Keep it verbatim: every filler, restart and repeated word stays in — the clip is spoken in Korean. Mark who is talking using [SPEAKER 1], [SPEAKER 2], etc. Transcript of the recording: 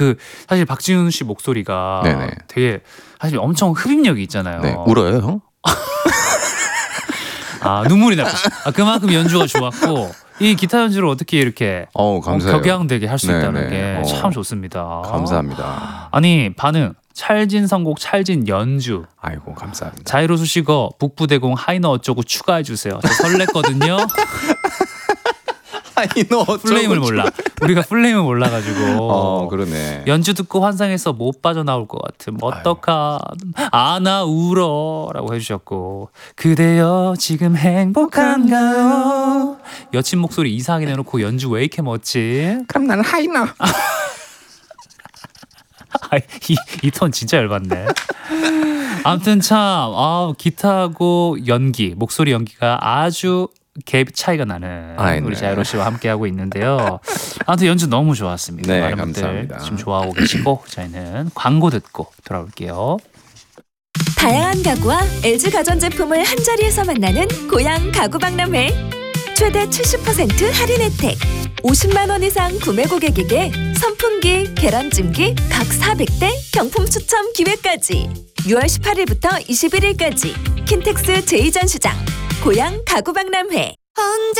[SPEAKER 1] 그 사실 박지훈 씨 목소리가
[SPEAKER 2] 네네.
[SPEAKER 1] 되게 사실 엄청 흡입력이 있잖아요.
[SPEAKER 2] 네. 울어요, 형?
[SPEAKER 1] 아, 눈물이 날 아, 그만큼 연주가 좋았고 이 기타 연주를 어떻게 이렇게
[SPEAKER 2] 어우, 감사해요.
[SPEAKER 1] 격양되게 할 수 있다는
[SPEAKER 2] 네네.
[SPEAKER 1] 게 참
[SPEAKER 2] 어.
[SPEAKER 1] 좋습니다.
[SPEAKER 2] 감사합니다.
[SPEAKER 1] 아니 반응 찰진 선곡 찰진 연주
[SPEAKER 2] 아이고, 감사합니다.
[SPEAKER 1] 자이로 수식어 북부대공 하이너 어쩌고 추가해 주세요. 저 설렜거든요.
[SPEAKER 2] 아니, 너
[SPEAKER 1] 플레임을 몰라. 우리가 플레임을 몰라가지고.
[SPEAKER 2] 어, 그러네.
[SPEAKER 1] 연주 듣고 환상에서 못 빠져나올 것 같음. 어떡하. 아나 울어라고 해주셨고. 그대여 지금 행복한가요? 여친 목소리 이상하게 내놓고 연주 왜 이렇게 멋지?
[SPEAKER 2] 그럼 나는 하이너.
[SPEAKER 1] 이 톤 진짜 열받네. 아무튼 참 아, 기타하고 연기, 목소리 연기가 아주 갭 차이가 나는
[SPEAKER 2] 아이,
[SPEAKER 1] 우리
[SPEAKER 2] 네.
[SPEAKER 1] 자이로 씨와 함께하고 있는데요. 아무튼 연주 너무 좋았습니다.
[SPEAKER 2] 네,
[SPEAKER 1] 많은
[SPEAKER 2] 감사합니다.
[SPEAKER 1] 분들 지금 좋아하고 계시고 저희는 광고 듣고 돌아올게요.
[SPEAKER 3] 다양한 가구와 엘지 가전제품을 한자리에서 만나는 고양 가구박람회. 최대 칠십 퍼센트 할인 혜택. 오십만 원 이상 구매 고객에게 선풍기, 계란찜기 각 사백 대 경품 추첨 기회까지. 유월 십팔일부터 이십일일까지 킨텍스 제이 전시장 고양 가구박람회.
[SPEAKER 4] 혼자